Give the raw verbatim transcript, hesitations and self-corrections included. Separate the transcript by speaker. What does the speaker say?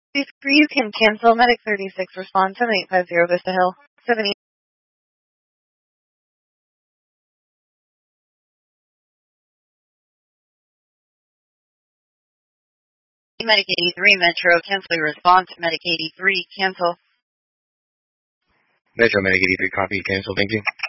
Speaker 1: Before you can cancel Medic thirty-six, respond to eight five zero Vista Hill. seventy. Medic eighty-three, Metro, cancel your response. Medic eighty-three, cancel.
Speaker 2: Metro, Medic eighty-three, copy, cancel, thank you.